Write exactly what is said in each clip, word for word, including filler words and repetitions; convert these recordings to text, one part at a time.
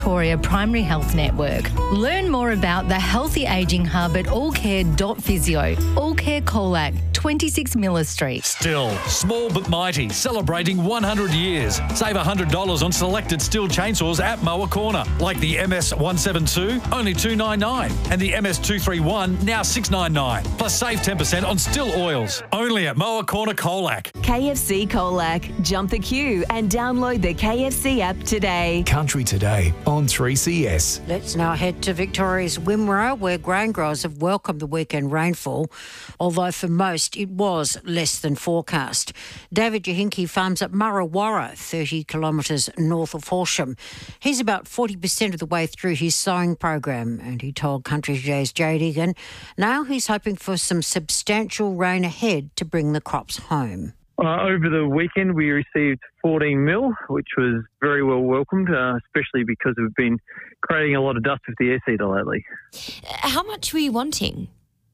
Victoria Primary Health Network. Learn more about the Healthy Ageing Hub at allcare dot physio. Allcare Colac, twenty-six Miller Street. Still, small but mighty, celebrating one hundred years. Save one hundred dollars on selected Still chainsaws at Mower Corner, like the M S one seventy-two, only two ninety-nine, and the M S two thirty-one, now six ninety-nine. Plus save ten percent on Still oils, only at Mower Corner Colac. K F C Colac. Jump the queue and download the K F C app today. Country Today on three C S. Let's now head to Victoria's Wimmera, where grain growers have welcomed the weekend rainfall, although for most it was less than forecast. David Yahinki farms at Murrawarra, thirty kilometres north of Horsham. He's about forty percent of the way through his sowing program, and he told Country Today's Jade Egan now he's hoping for some substantial rain ahead to bring the crops home. Uh, over the weekend, we received fourteen mil, which was very well welcomed, uh, especially because we've been creating a lot of dust with the air seeder lately. How much were you wanting?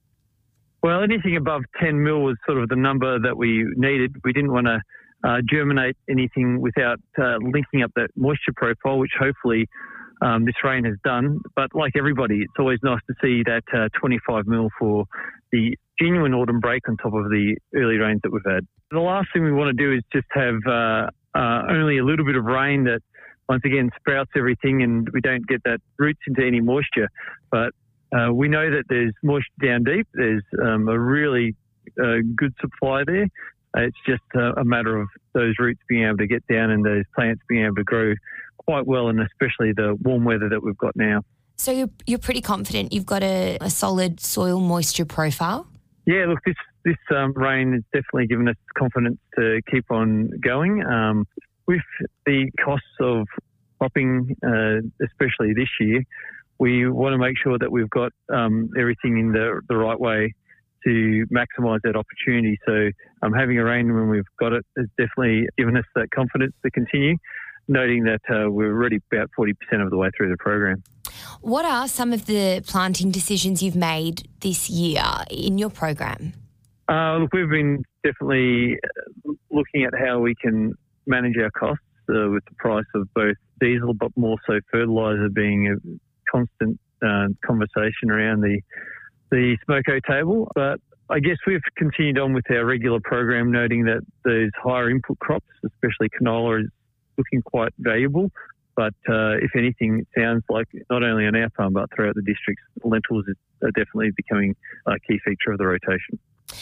Well, anything above ten mil was sort of the number that we needed. We didn't want to uh, germinate anything without uh, linking up that moisture profile, which hopefully um, this rain has done. But like everybody, it's always nice to see that uh, twenty-five mil for the genuine autumn break on top of the early rains that we've had. The last thing we want to do is just have uh, uh, only a little bit of rain that, once again, sprouts everything and we don't get that roots into any moisture. But uh, we know that there's moisture down deep. There's um, a really uh, good supply there. Uh, it's just uh, a matter of those roots being able to get down and those plants being able to grow quite well, and especially the warm weather that we've got now. So you're, you're pretty confident you've got a, a solid soil moisture profile? Yeah, look, this this um, rain has definitely given us confidence to keep on going. Um, with the costs of cropping, uh, especially this year, we want to make sure that we've got um, everything in the the right way to maximise that opportunity. So um, having a rain when we've got it has definitely given us that confidence to continue, noting that uh, we're already about forty percent of the way through the program. What are some of the planting decisions you've made this year in your program? Uh, look, we've been definitely looking at how we can manage our costs uh, with the price of both diesel, but more so fertiliser being a constant uh, conversation around the the Smoko table. But I guess we've continued on with our regular program, noting that those higher input crops, especially canola, is looking quite valuable. But uh, if anything, it sounds like not only on our farm but throughout the districts, lentils are definitely becoming a key feature of the rotation.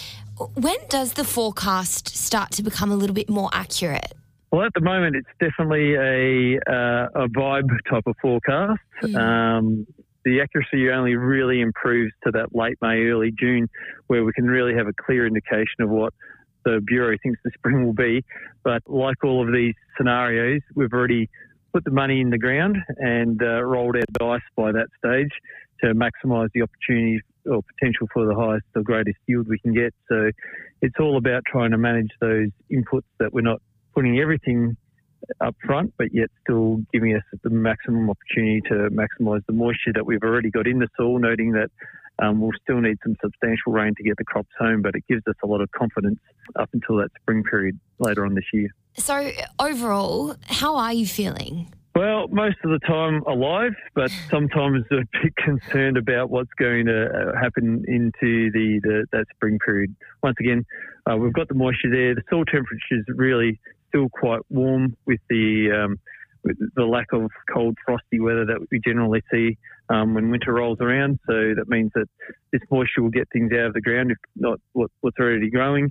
When does the forecast start to become a little bit more accurate? Well, at the moment, it's definitely a uh, a vibe type of forecast. Mm. Um, the accuracy only really improves to that late May, early June, where we can really have a clear indication of what the Bureau thinks the spring will be. But like all of these scenarios, we've already put the money in the ground and uh, rolled our dice by that stage to maximise the opportunity or potential for the highest or greatest yield we can get. So it's all about trying to manage those inputs that we're not putting everything up front, but yet still giving us the maximum opportunity to maximise the moisture that we've already got in the soil, noting that um, we'll still need some substantial rain to get the crops home, but it gives us a lot of confidence up until that spring period later on this year. So overall, how are you feeling? Well, most of the time alive, but sometimes a bit concerned about what's going to happen into the, the that spring period. Once again, uh, we've got the moisture there. The soil temperature is really still quite warm with the um, with the lack of cold, frosty weather that we generally see um, when winter rolls around. So that means that this moisture will get things out of the ground, if not what, what's already growing,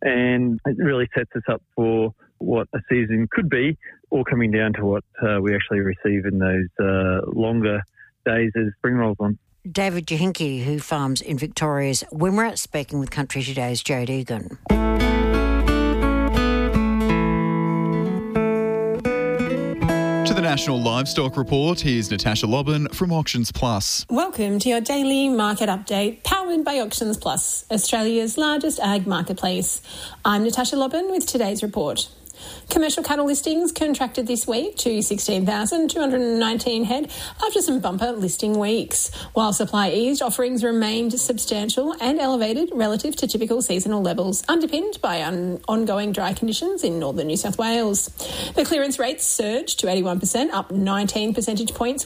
and it really sets us up for what a season could be, all coming down to what uh, we actually receive in those uh, longer days as spring rolls on. David Yahinki, who farms in Victoria's Wimmera, speaking with Country Today's Jade Egan. To the National Livestock Report, here's Natasha Lobban from Auctions Plus. Welcome to your daily market update, powered by Auctions Plus, Australia's largest ag marketplace. I'm Natasha Lobban with today's report. Commercial cattle listings contracted this week to sixteen thousand two hundred nineteen head after some bumper listing weeks. While supply eased, offerings remained substantial and elevated relative to typical seasonal levels, underpinned by un- ongoing dry conditions in northern New South Wales. The clearance rates surged to eighty-one percent, up nineteen percentage points